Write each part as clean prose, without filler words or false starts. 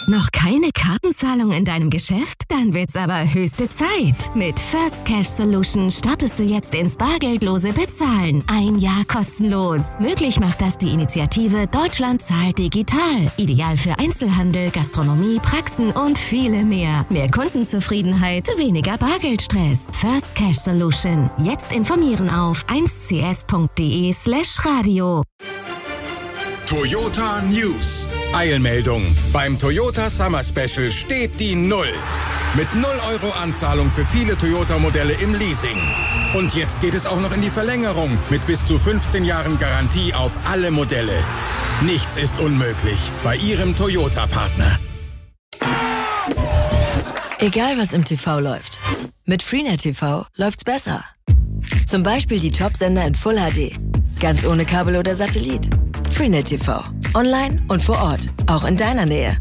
Noch keine Kartenzahlung in deinem Geschäft? Dann wird's aber höchste Zeit. Mit First Cash Solution startest du jetzt ins bargeldlose Bezahlen. 1 Jahr kostenlos. Möglich macht das die Initiative Deutschland zahlt digital. Ideal für Einzelhandel, Gastronomie, Praxen und viele mehr. Mehr Kundenzufriedenheit, weniger Bargeldstress. First Cash Solution. Jetzt informieren auf 1cs.de/radio. Toyota News. Eilmeldung. Beim Toyota Summer Special steht die 0. Mit 0 € Anzahlung für viele Toyota-Modelle im Leasing. Und jetzt geht es auch noch in die Verlängerung mit bis zu 15 Jahren Garantie auf alle Modelle. Nichts ist unmöglich bei Ihrem Toyota-Partner. Egal was im TV läuft, mit Freenet TV läuft's besser. Zum Beispiel die Top-Sender in Full HD. Ganz ohne Kabel oder Satellit. Freenet TV. Online und vor Ort. Auch in deiner Nähe.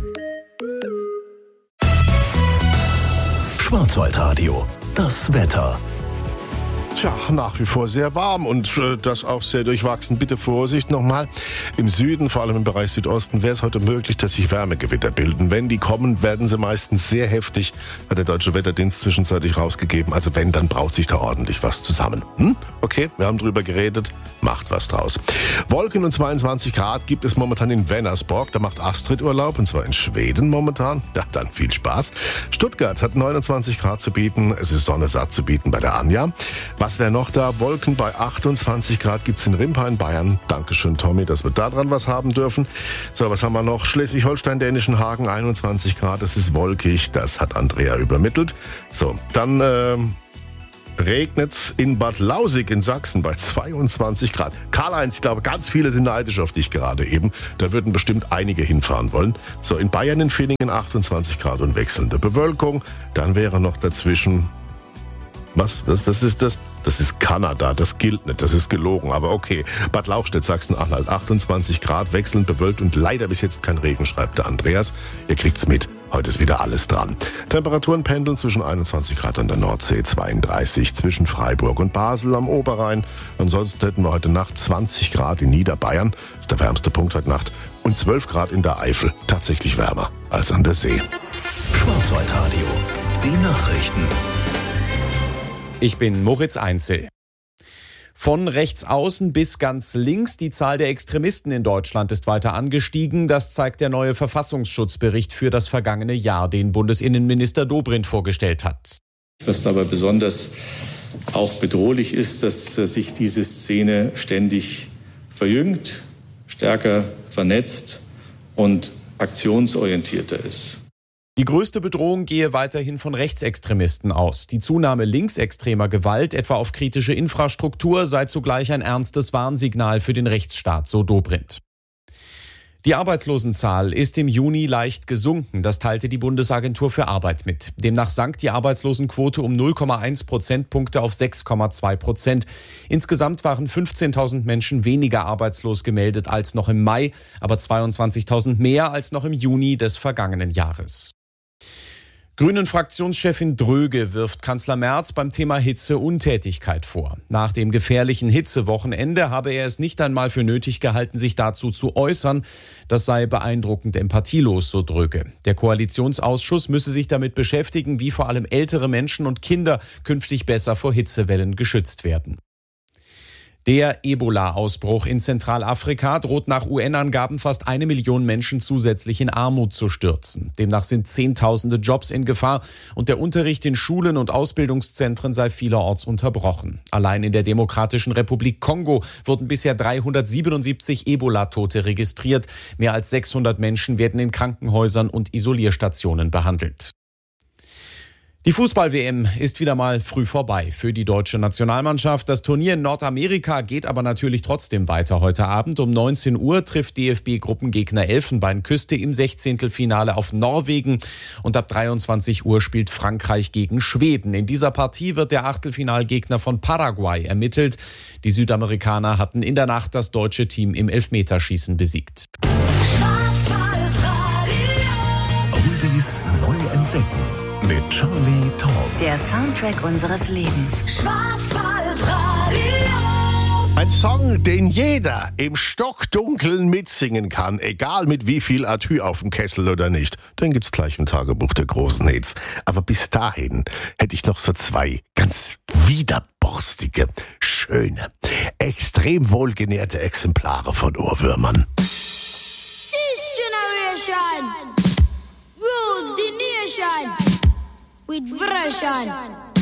Schwarzwaldradio. Das Wetter. Tja, nach wie vor sehr warm und das auch sehr durchwachsen. Bitte Vorsicht nochmal. Im Süden, vor allem im Bereich Südosten, wäre es heute möglich, dass sich Wärmegewitter bilden. Wenn die kommen, werden sie meistens sehr heftig, hat der Deutsche Wetterdienst zwischenzeitlich rausgegeben. Also wenn, dann braut sich da ordentlich was zusammen. Okay, wir haben drüber geredet. Macht was draus. Wolken und 22 Grad gibt es momentan in Vänersborg. Da macht Astrid Urlaub, und zwar in Schweden momentan. Ja, dann viel Spaß. Stuttgart hat 29 Grad zu bieten. Es ist sonnesatt zu bieten bei der Anja. Was wäre noch da? Wolken bei 28 Grad gibt's in Rimpa in Bayern. Dankeschön, Tommy, dass wir da dran was haben dürfen. So, was haben wir noch? Schleswig-Holstein, Dänischen Hagen, 21 Grad. Es ist wolkig. Das hat Andrea übermittelt. So, dann regnet's in Bad Lausig in Sachsen bei 22 Grad. Karl-Heinz, ich glaube, ganz viele sind neidisch auf dich gerade eben. Da würden bestimmt einige hinfahren wollen. So, in Bayern, in Villingen 28 Grad und wechselnde Bewölkung. Dann wäre noch dazwischen... Was ist das? Das ist Kanada, das gilt nicht, das ist gelogen, aber okay. Bad Lauchstädt, Sachsen-Anhalt, 28 Grad, wechselnd bewölkt und leider bis jetzt kein Regen, schreibt der Andreas. Ihr kriegt's mit, heute ist wieder alles dran. Temperaturen pendeln zwischen 21 Grad an der Nordsee, 32 zwischen Freiburg und Basel am Oberrhein. Ansonsten hätten wir heute Nacht 20 Grad in Niederbayern, ist der wärmste Punkt heute Nacht, und 12 Grad in der Eifel, tatsächlich wärmer als an der See. Schwarzwaldradio, die Nachrichten. Ich bin Moritz Einzel. Von rechts außen bis ganz links, die Zahl der Extremisten in Deutschland ist weiter angestiegen. Das zeigt der neue Verfassungsschutzbericht für das vergangene Jahr, den Bundesinnenminister Dobrindt vorgestellt hat. Was dabei besonders auch bedrohlich ist, dass sich diese Szene ständig verjüngt, stärker vernetzt und aktionsorientierter ist. Die größte Bedrohung gehe weiterhin von Rechtsextremisten aus. Die Zunahme linksextremer Gewalt, etwa auf kritische Infrastruktur, sei zugleich ein ernstes Warnsignal für den Rechtsstaat, so Dobrindt. Die Arbeitslosenzahl ist im Juni leicht gesunken, das teilte die Bundesagentur für Arbeit mit. Demnach sank die Arbeitslosenquote um 0,1 Prozentpunkte auf 6,2%. Insgesamt waren 15.000 Menschen weniger arbeitslos gemeldet als noch im Mai, aber 22.000 mehr als noch im Juni des vergangenen Jahres. Grünen-Fraktionschefin Dröge wirft Kanzler Merz beim Thema Hitze Untätigkeit vor. Nach dem gefährlichen Hitzewochenende habe er es nicht einmal für nötig gehalten, sich dazu zu äußern. Das sei beeindruckend empathielos, so Dröge. Der Koalitionsausschuss müsse sich damit beschäftigen, wie vor allem ältere Menschen und Kinder künftig besser vor Hitzewellen geschützt werden. Der Ebola-Ausbruch in Zentralafrika droht nach UN-Angaben fast 1 Million Menschen zusätzlich in Armut zu stürzen. Demnach sind Zehntausende Jobs in Gefahr und der Unterricht in Schulen und Ausbildungszentren sei vielerorts unterbrochen. Allein in der Demokratischen Republik Kongo wurden bisher 377 Ebola-Tote registriert. Mehr als 600 Menschen werden in Krankenhäusern und Isolierstationen behandelt. Die Fußball-WM ist wieder mal früh vorbei für die deutsche Nationalmannschaft. Das Turnier in Nordamerika geht aber natürlich trotzdem weiter heute Abend. Um 19 Uhr trifft DFB-Gruppengegner Elfenbeinküste im 16. Finale auf Norwegen. Und ab 23 Uhr spielt Frankreich gegen Schweden. In dieser Partie wird der Achtelfinalgegner von Paraguay ermittelt. Die Südamerikaner hatten in der Nacht das deutsche Team im Elfmeterschießen besiegt. Oldies neu entdecken. Mit Charlie Tong. Der Soundtrack unseres Lebens. Schwarzwaldradio. Ein Song, den jeder im Stockdunkeln mitsingen kann, egal mit wie viel Atü auf dem Kessel oder nicht. Den gibt's gleich im Tagebuch der großen Hits. Aber bis dahin hätte ich noch so 2 ganz widerborstige, schöne, extrem wohlgenährte Exemplare von Ohrwürmern. This generation rules the nation with version.